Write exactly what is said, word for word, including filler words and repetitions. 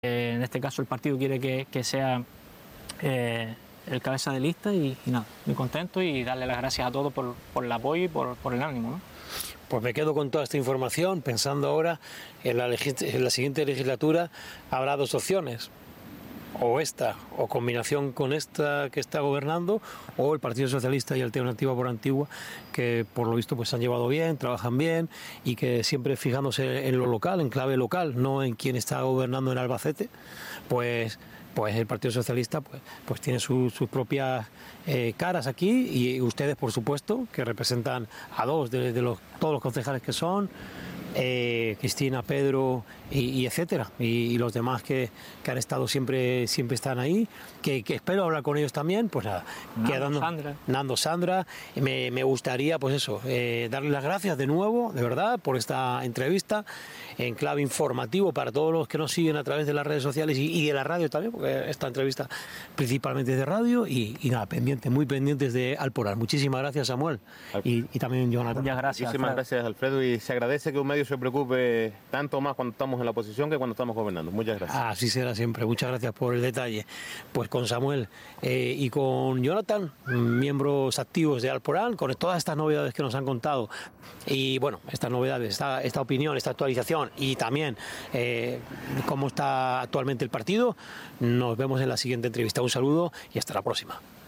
Eh, en este caso el partido quiere que, que sea eh, el cabeza de lista y, y nada, muy contento y darle las gracias a todos por, por el apoyo y por, por el ánimo, ¿no? Pues me quedo con toda esta información, pensando ahora en la, en la siguiente legislatura habrá dos opciones, o esta, o combinación con esta que está gobernando, o el Partido Socialista y Alternativa por Antigua, que por lo visto pues se han llevado bien, trabajan bien y que siempre fijándose en lo local, en clave local, no en quién está gobernando en Albacete, pues pues el Partido Socialista pues, pues tiene su, sus propias eh, caras aquí y ustedes, por supuesto, que representan a dos de, de los, todos los concejales que son, eh, Cristina, Pedro y, y etcétera, y, y los demás que, que han estado siempre, siempre están ahí, que, que espero hablar con ellos también, pues nada, Nando, quedando, Sandra. Nando, Sandra, me, me gustaría pues eso, eh, darle las gracias de nuevo, de verdad, por esta entrevista en clave informativo para todos los que nos siguen a través de las redes sociales y, y de la radio también, porque esta entrevista principalmente es de radio y, y nada, pendientes, muy pendientes de Alporal. Muchísimas gracias, Samuel, y, y también Jonathan. Muchas gracias. Muchísimas gracias, Alfredo, y se agradece que un medio se preocupe tanto más cuando estamos en la oposición que cuando estamos gobernando. Muchas gracias. Así será siempre, muchas gracias por el detalle. Pues con Samuel eh, y con Jonathan, miembros activos de Alporal, con todas estas novedades que nos han contado y bueno, estas novedades, esta, esta opinión, esta actualización y también eh, cómo está actualmente el partido, nos vemos en la siguiente entrevista. Un saludo y hasta la próxima.